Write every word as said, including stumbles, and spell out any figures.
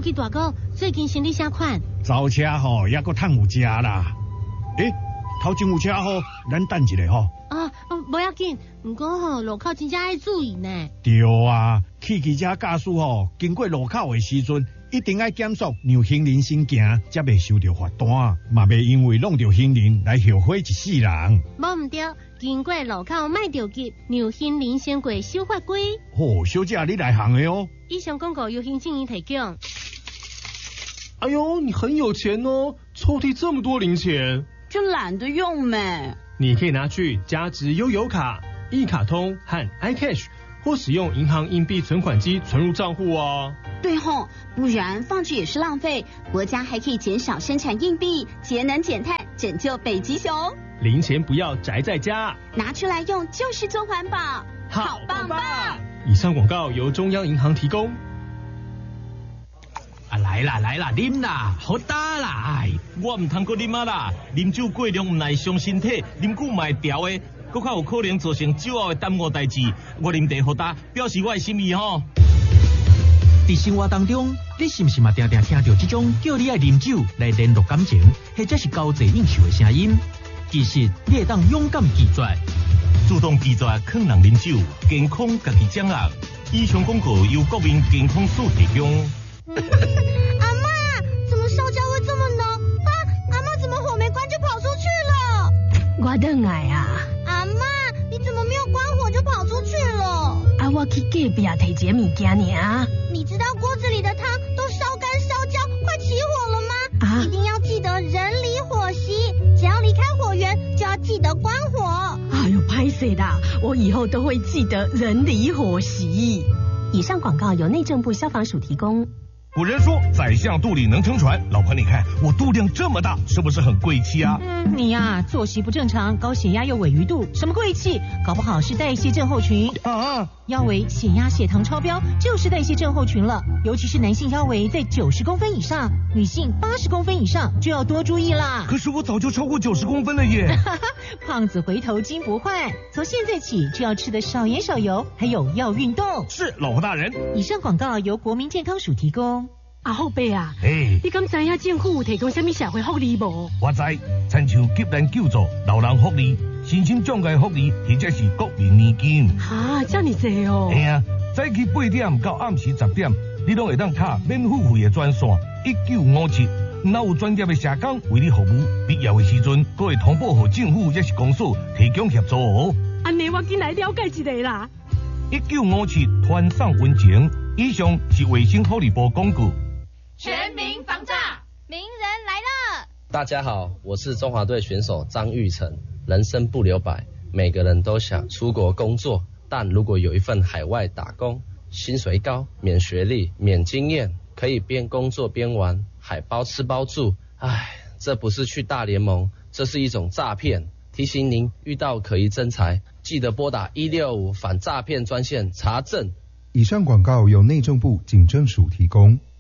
记大哥，最近生理啥款？ 招车吼，也搁趁有食啦。诶，头前有车吼，咱等一下吼。 啊，无要紧，不过吼，路口真正要注意呢。 对啊，汽机车驾驶吼，经过路口的时阵，一定要减速，让行人先行，才袂受到罚单，嘛袂因为弄到行人来后悔一世人。 无唔对，经过路口卖着急，让行人先过守法规。 哦，小姐你来行的哦。 以上广告由行政院提供。 哎呦，你很有钱哦，抽屉这么多零钱。 就懒得用没。 你可以拿去加值悠游卡、一卡通和 iCash， 或使用银行硬币存款机存入账户哦。 对吼，不然放置也是浪费。国家还可以减少生产硬币，节能减碳，拯救北极熊。 零钱不要宅在家， 拿出来用就是做环保，好棒棒！ 以上广告由中央银行提供。 啊来啦来啦，啉啦，好打啦！哎，我唔通过啉啊啦，啉酒过量唔来伤身体，啉久唔会调的，搁较有可能造成酒后的耽误代志。我啉茶好打，表示我的心意吼。 在生活当中，你是不是嘛常常听到这种叫你爱啉酒来联络感情，或者是交际应酬的声音？其实你会当勇敢拒绝， 主动拒绝劝人啉酒，健康家己掌握。以上广告由国民健康署提供。 阿嬷，怎么烧焦味这么浓？啊，阿嬷怎么火没关就跑出去了？ 我等来啊！ 阿嬷，你怎么没有关火就跑出去了？ 啊，我去隔壁提一个物件尔。 你知道锅子里的汤都烧干烧焦，快起火了吗？啊！一定要记得人离火熄，只要离开火源就要记得关火。 哎呦，拍谁的？我以后都会记得人离火熄。 以上广告由内政部消防署提供。 古人说宰相肚里能撑船，老婆你看我肚量这么大，是不是很贵气啊？ 嗯，你呀、啊、作息不正常，高血压又尾鱼肚，什么贵气？搞不好是代谢症候群啊！腰围、血压、血糖超标就是代谢症候群了，尤其是男性腰围在九十公分以上，女性八十公分以上就要多注意啦。 可是我早就超过九十公分了耶！ 胖子回头金不换，从现在起就要吃得少盐少油，还有要运动。 是，老婆大人。 以上广告由国民健康署提供。 啊，后辈啊， 嘿， 你敢知影政府有提供什么社会福利无？ 我知，亲像急难救助、老人福利、身心障碍福利，或者是国民年金。 哈，这么多哦！ 嘿啊，早起八点到暗时十点，你拢会当打免付费的专线一九五七，若有专业的社工为你服务，必要的时阵，阁会通报给政府也是公所提供协助哦。 安尼我紧来了解一下啦。 一九五七团上温情，以上是卫生福利部广告。 全民防诈，名人来了！ 大家好，我是中华队选手张玉成。人生不留白，每个人都想出国工作，但如果有一份海外打工，薪水高，免学历，免经验，可以边工作边玩，还包吃包住。唉，这不是去大联盟，这是一种诈骗。提醒您，遇到可疑真财，记得拨打一六五反诈骗专线查证。 以上广告由内政部警政署提供。